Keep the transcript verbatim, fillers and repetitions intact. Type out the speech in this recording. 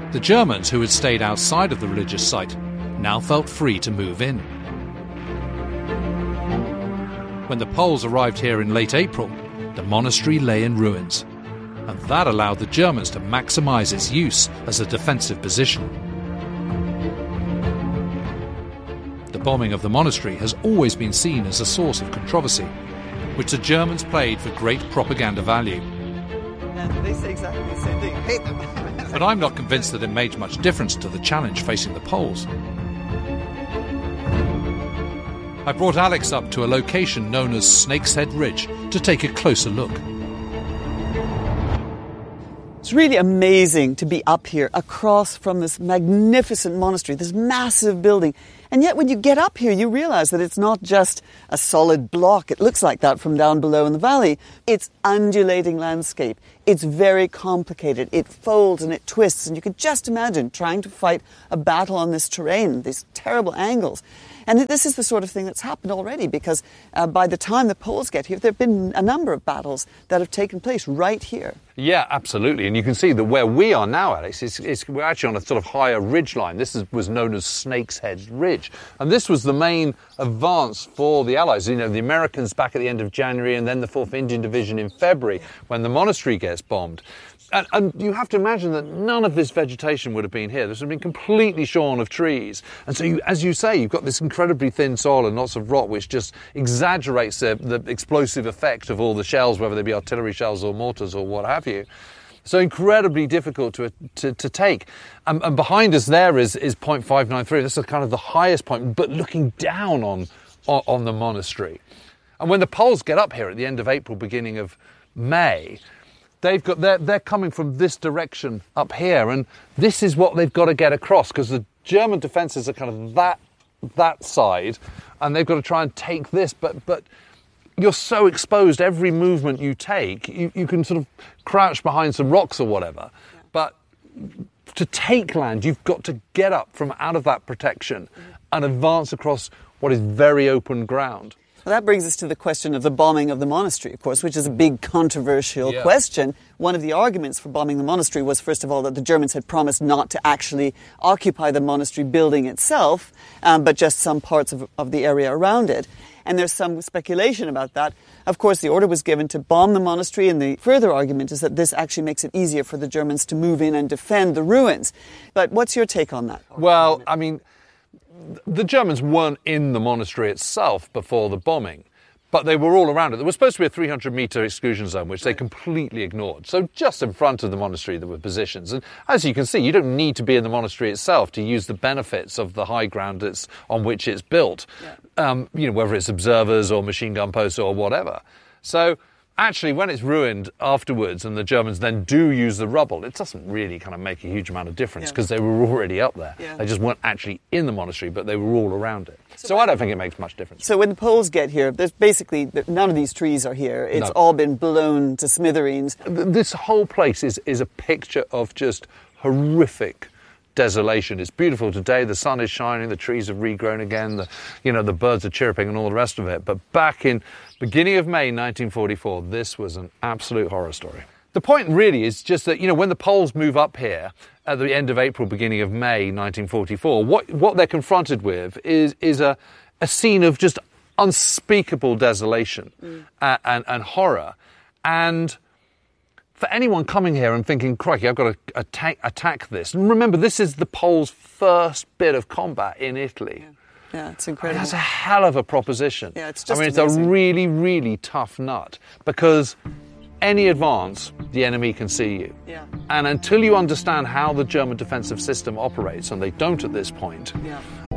The Germans, who had stayed outside of the religious site, now felt free to move in. When the Poles arrived here in late April, the monastery lay in ruins, and that allowed the Germans to maximise its use as a defensive position. The bombing of the monastery has always been seen as a source of controversy, which the Germans played for great propaganda value. And they say exactly the same thing. Hate them. But I'm not convinced that it made much difference to the challenge facing the Poles. I brought Alex up to a location known as Snake's Head Ridge to take a closer look. It's really amazing to be up here across from this magnificent monastery, this massive building. And yet when you get up here, you realize that it's not just a solid block. It looks like that from down below in the valley. It's undulating landscape. It's very complicated. It folds and it twists. And you can just imagine trying to fight a battle on this terrain, these terrible angles. And this is the sort of thing that's happened already, because uh, by the time the Poles get here, there have been a number of battles that have taken place right here. Yeah, absolutely. And you can see that where we are now, Alex, is, is we're actually on a sort of higher ridge line. This is, was known as Snake's Head Ridge. And this was the main advance for the Allies. You know, the Americans back at the end of January, and then the fourth Indian Division in February, when the monastery gets bombed. And, and you have to imagine that none of this vegetation would have been here. This would have been completely shorn of trees. And so, you, as you say, you've got this incredibly thin soil and lots of rock, which just exaggerates the, the explosive effect of all the shells, whether they be artillery shells or mortars or what have you. So incredibly difficult to to, to take. Um, and behind us there is, is point five nine three. This is kind of the highest point, but looking down on, on, on the monastery. And when the Poles get up here at the end of April, beginning of May, They've got, they're, they're coming from this direction up here, and this is what they've got to get across, because the German defences are kind of that that side, and they've got to try and take this, but but you're so exposed, every movement you take, you, you can sort of crouch behind some rocks or whatever, but to take land, you've got to get up from out of that protection and advance across what is very open ground. Well, that brings us to the question of the bombing of the monastery, of course, which is a big controversial yeah. question. One of the arguments for bombing the monastery was, first of all, that the Germans had promised not to actually occupy the monastery building itself, um, but just some parts of, of the area around it. And there's some speculation about that. Of course, the order was given to bomb the monastery, and the further argument is that this actually makes it easier for the Germans to move in and defend the ruins. But what's your take on that? Well, I mean, the Germans weren't in the monastery itself before the bombing, but they were all around it. There was supposed to be a three hundred metre exclusion zone, which they completely ignored. So just in front of the monastery there were positions. And as you can see, you don't need to be in the monastery itself to use the benefits of the high ground that's on which it's built, yeah. um, you know, whether it's observers or machine gun posts or whatever. So actually, when it's ruined afterwards and the Germans then do use the rubble, it doesn't really kind of make a huge amount of difference, because yeah. they were already up there. Yeah. They just weren't actually in the monastery, but they were all around it. So, so I don't think it makes much difference. So when the Poles get here, there's basically none of these trees are here. It's no. all been blown to smithereens. This whole place is, is a picture of just horrific desolation. It's beautiful today. The sun is shining. The trees have regrown again. The, you know, the birds are chirping and all the rest of it. But back in beginning of May nineteen forty-four, this was an absolute horror story. The point really is just that, you know, when the Poles move up here at the end of April, beginning of May nineteen forty-four, what what they're confronted with is is a a scene of just unspeakable desolation mm. and, and, and horror. And for anyone coming here and thinking, crikey, I've got to attack, attack this. And remember, this is the Poles' first bit of combat in Italy. Yeah. Yeah, it's incredible. That's a hell of a proposition. Yeah, it's just I mean, amazing. It's a really, really tough nut, because any advance, the enemy can see you. Yeah. And until you understand how the German defensive system operates, and they don't at this point, yeah.